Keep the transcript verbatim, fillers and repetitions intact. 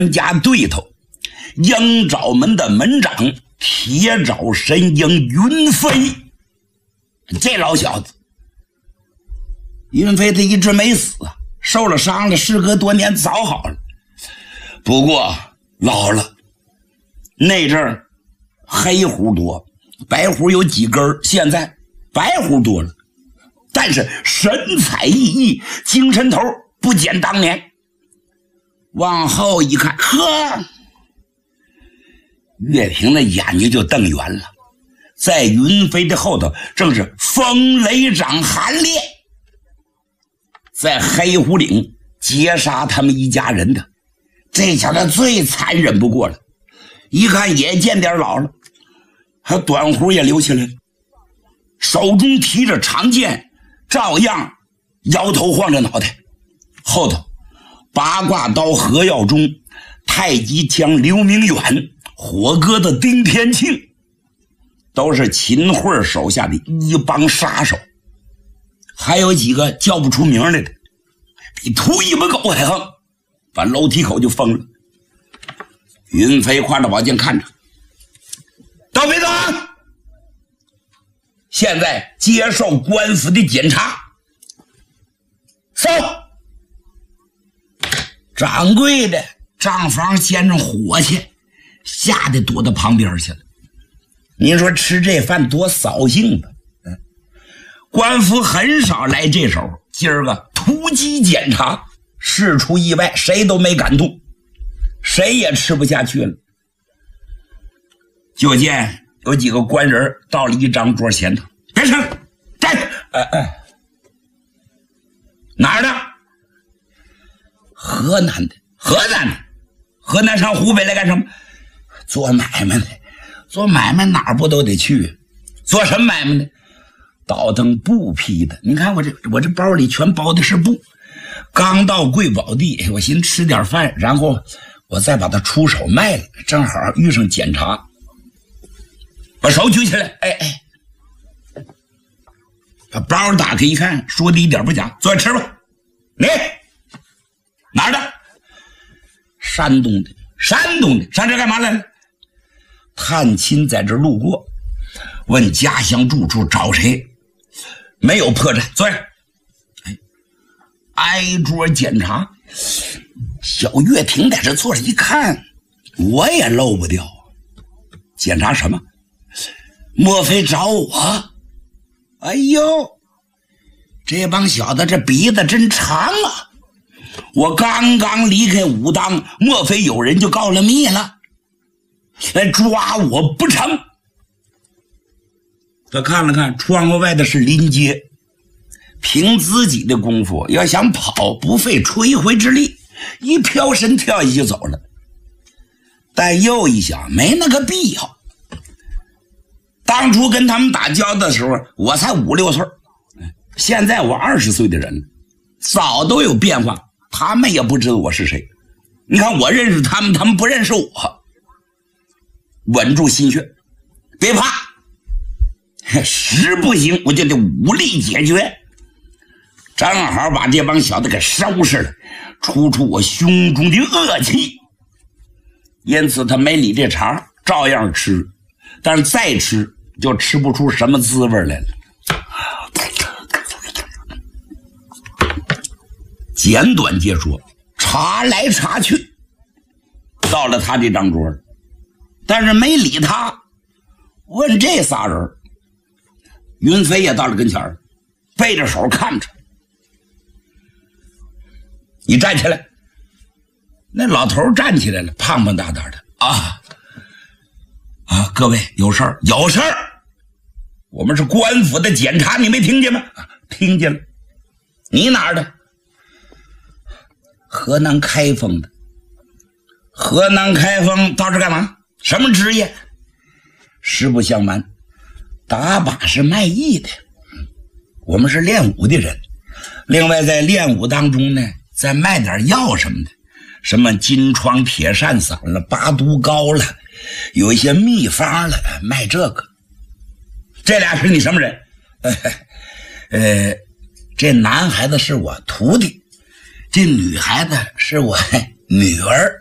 家对头鹰爪门的门长铁爪神鹰云飞。这老小子云飞他一直没死，受了伤了，事隔多年早好了，不过老了。那阵儿黑胡多，白胡有几根，现在白胡多了，但是神采奕奕，精神头不减当年。往后一看，呵，岳平的眼睛就瞪圆了，在云飞的后头正是风雷掌韩烈，在黑虎岭截杀他们一家人的，这小子最残忍不过了。一看也见点老了，还短胡也留起来了，手中提着长剑，照样摇头晃着脑袋。后头八卦刀何耀中，太极枪刘明远，火哥的丁天庆，都是秦桧手下的一帮杀手，还有几个叫不出名来的，比秃尾巴狗还横，把楼梯口就封了。云飞挎着宝剑看着，到别动，现在接受官府的检查。搜，掌柜的账房见着火气，吓得躲到旁边去了。您说吃这饭多扫兴吧？嗯，官府很少来这手，今儿个突击检查，事出意外，谁都没敢动，谁也吃不下去了。就见有几个官人到了一张桌前头，别吃，站着。哎哎，哪儿的？河南的。河南的。河南上湖北来干什么？做买卖的。做买卖哪儿不都得去？做什么买卖呢？倒腾布匹的。你看我这我这包里全包的是布。刚到贵宝地，我寻吃点饭，然后我再把它出手卖了，正好遇上检查。把手举起来，哎哎，把包打开一看，说的一点不假，坐下吃吧。你哪儿的？山东的。山东的，上这干嘛来了？探亲在这路过，问家乡住处找谁，没有破绽，坐下。哎，挨桌检查。小岳亭在这坐着一看，我也漏不掉。检查什么？莫非找我？哎呦，这帮小子这鼻子真长啊！我刚刚离开武当，莫非有人就告了密了，来抓我不成？他看了看窗户外的是临街，凭自己的功夫要想跑，不费吹灰之力，一飘身跳下去就走了。但又一想，没那个必要。当初跟他们打交道的时候，我才五六岁，现在我二十岁的人了，早都有变化，他们也不知道我是谁。你看我认识他们，他们不认识我。稳住心血，别怕，实不行我就得武力解决。正好把这帮小子给收拾了，出出我胸中的恶气。因此他没理这茬，照样吃，但是再吃就吃不出什么滋味来了。简短截说，查来查去，到了他这张桌了，但是没理他，问这仨人。云飞也到了跟前儿，背着手看着。你站起来。那老头站起来了，胖胖大大的。啊啊，各位有事儿？有事儿。我们是官府的检查，你没听见吗？啊，听见了。你哪儿的？河南开封的。河南开封到这干嘛？什么职业？实不相瞒，打把是卖艺的。我们是练武的人，另外在练武当中呢，再卖点药什么的，什么金疮铁扇散了，八毒膏了，有一些秘方了，卖这个。这俩是你什么人？呃，这男孩子是我徒弟，这女孩子是我女儿。